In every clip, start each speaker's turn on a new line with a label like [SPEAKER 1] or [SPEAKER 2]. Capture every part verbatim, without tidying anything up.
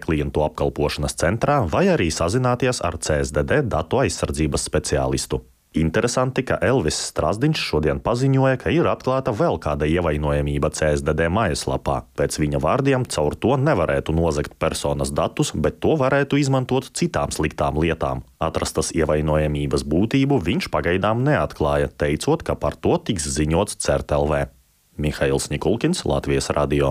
[SPEAKER 1] klientu apkalpošanas centrā vai arī sazināties ar C S D D datu aizsardzības speciālistu. Interesanti, ka Elvis Strasdiņš šodien paziņoja, ka ir atklāta vēl kāda ievainojamība C S D D mājaslapā. Pēc viņa vārdiem caur to nevarētu nozagt personas datus, bet to varētu izmantot citām sliktām lietām. Atrastas ievainojamības būtību viņš pagaidām neatklāja, teicot, ka par to tiks ziņots C E R T L V. Mihails Nikulkins, Latvijas radio.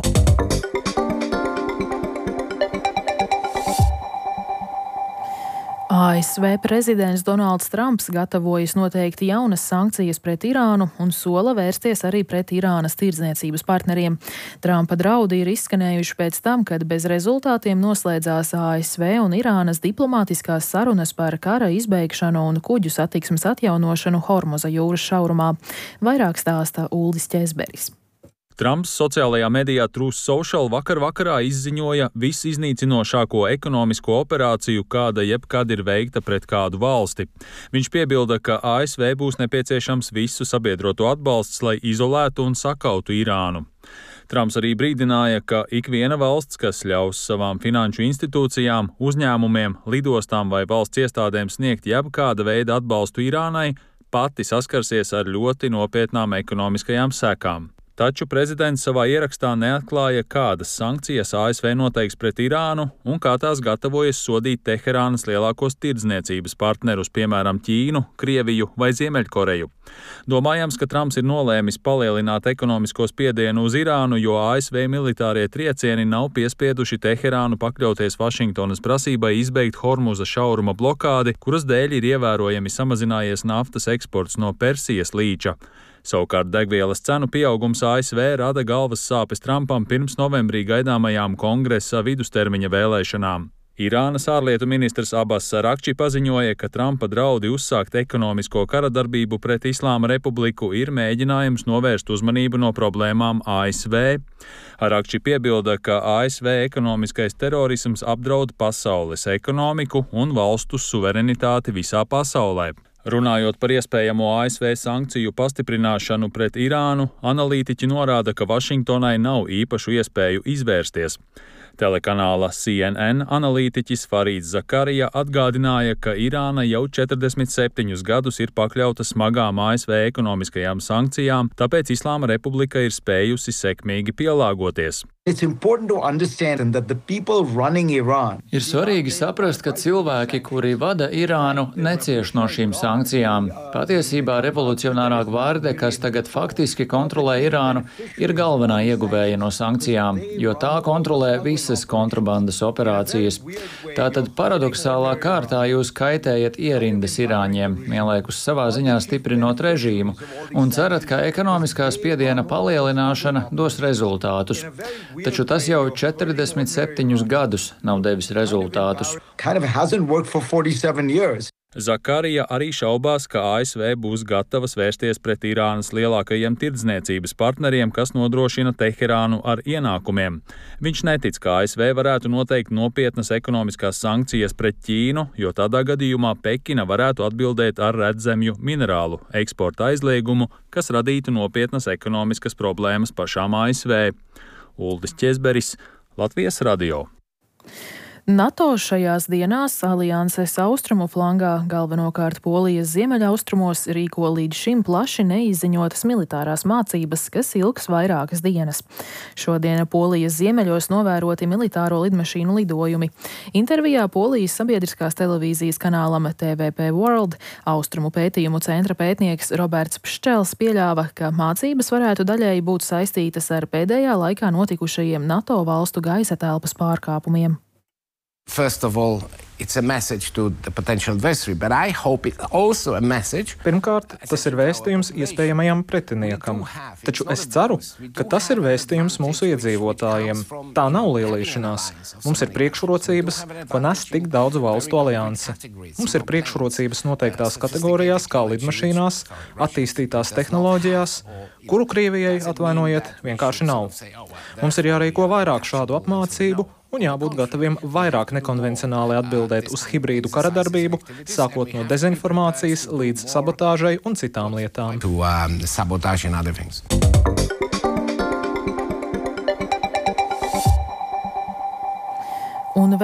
[SPEAKER 2] A S V prezidents Donalds Trumps gatavojas noteikt jaunas sankcijas pret Irānu un sola vērsties arī pret Irānas tirdzniecības partneriem. Trumpa draudi ir izskanējuši pēc tam, kad bez rezultātiem noslēdzās A S V un Irānas diplomātiskās sarunas par kara izbeigšanu un kuģu satiksmes atjaunošanu Hormuza jūras šaurumā. Vairāk stāsta Uldis Ķezberis.
[SPEAKER 3] Trumps sociālajā medijā Truth Social vakar vakarā izziņoja visiznīcinošāko ekonomisko operāciju, kāda jebkad ir veikta pret kādu valsti. Viņš piebilda, ka A S V būs nepieciešams visu sabiedroto atbalsts, lai izolētu un sakautu Irānu. Trumps arī brīdināja, ka ik viena valsts, kas ļaus savām finanšu institūcijām, uzņēmumiem, lidostām vai valsts iestādēm sniegt jebkāda veida atbalstu Irānai, pati saskarsies ar ļoti nopietnām ekonomiskajām sekām. Taču prezidents savā ierakstā neatklāja, kādas sankcijas A S V noteiks pret Irānu un kā tās gatavojas sodīt Teherānas lielākos tirdzniecības partnerus, piemēram, Ķīnu, Krieviju vai Ziemeļkoreju. Domājams, ka Trumps ir nolēmis palielināt ekonomisko spiedienu uz Irānu, jo A S V militārie triecieni nav piespieduši Teherānu pakļauties Vašingtonas prasībai izbeigt Hormuza šauruma blokādi, kuras dēļ ir ievērojami samazinājies naftas eksports no Persijas līča. Savukārt degvielas cenu pieaugums A S V rada galvas sāpes Trumpam pirms novembrī gaidāmajām kongresa vidustermiņa vēlēšanām. Irānas ārlietu ministrs Abbas Arakči paziņoja, ka Trumpa draudi uzsākt ekonomisko karadarbību pret Islāma republiku ir mēģinājums novērst uzmanību no problēmām A S V. Arakči piebilda, ka A S V ekonomiskais terorisms apdraud pasaules ekonomiku un valstu suverenitāti visā pasaulē. Runājot par iespējamo A S V sankciju pastiprināšanu pret Irānu, analītiķi norāda, ka Vašingtonai nav īpašu iespēju izvērsties. Telekanāla C N N analītiķis Farīds Zakarija atgādināja, ka Irāna jau četrdesmit septiņus gadus ir pakļauta smagām A S V ekonomiskajām sankcijām, tāpēc Islāma republika ir spējusi sekmīgi pielāgoties.
[SPEAKER 4] Ir svarīgi saprast, ka cilvēki, kuri vada Irānu, necieš no šīm sankcijām. Patiesībā revolucionārā gvarde, kas tagad faktiski kontrolē Irānu, ir galvenā ieguvēja no sankcijām, jo tā kontrolē visas kontrabandas operācijas. Tātad paradoxālā kārtā jūs kaitējat ierindas irāņiem, vienlaikus savā ziņā stiprinot režīmu, un cerat, ka ekonomiskā spiediena palielināšana dos rezultātus. Taču tas jau četrdesmit septiņus gadus nav devis rezultātus.
[SPEAKER 3] Zakarija arī šaubās, ka A S V būs gatavas vērsties pret Irānas lielākajiem tirdzniecības partneriem, kas nodrošina Teherānu ar ienākumiem. Viņš netic, ka A S V varētu noteikt nopietnas ekonomiskās sankcijas pret Ķīnu, jo tādā gadījumā Pekina varētu atbildēt ar redzemju minerālu eksporta aizliegumu, kas radītu nopietnas ekonomiskas problēmas pašām A S V. Uldis Ķezberis, Latvijas radio.
[SPEAKER 2] NATO šajās dienās alianses austrumu flangā, galvenokārt Polijas ziemeļaustrumos, rīko līdz šim plaši neizziņotas militārās mācības, kas ilgs vairākas dienas. Šodien Polijas ziemeļos novēroti militāro lidmašīnu lidojumi. Intervijā Polijas sabiedriskās televīzijas kanālam T V P World austrumu pētījumu centra pētnieks Roberts Pščels pieļāva, ka mācības varētu daļēji būt saistītas ar pēdējā laikā notikušajiem NATO valstu gaisa telpas pārkāpumiem.
[SPEAKER 5] First of all, it's a message to the potential adversary, but I hope it's also a message.
[SPEAKER 6] Pirmkārt, tas ir vēstījums iespējamajam pretiniekam, taču es ceru, ka tas ir vēstījums mūsu iedzīvotājiem. Tā nav lielīšanās. Mums ir priekšrocības, ko nes tik daudzu valstu alianse. Mums ir priekšrocības noteiktās kategorijās, kā lidmašīnās, attīstītās tehnoloģijās, kuru Krievijai, atvainojiet, vienkārši nav. Mums ir jārīko vairāk šādu apmācību, un jābūt gataviem vairāk nekonvencionāli atbildēt uz hibrīdu karadarbību, sākot no dezinformācijas līdz sabotāžai un citām lietām.
[SPEAKER 5] To, um, sabotage and other things.